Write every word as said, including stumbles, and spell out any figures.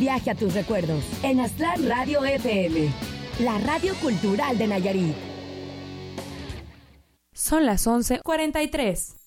viaje a tus recuerdos en Aztlán Radio F M, la radio cultural de Nayarit. Son las once cuarenta y tres.